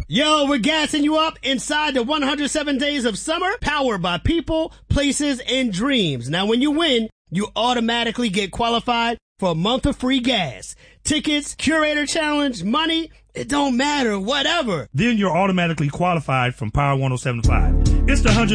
Yo, we're gassing you up inside the 107 Days of Summer, powered by people, places, and dreams. Now, when you win, you automatically get qualified for a month of free gas. Tickets, curator challenge, money, it don't matter, whatever. Then you're automatically qualified from Power 107.5. It's the 100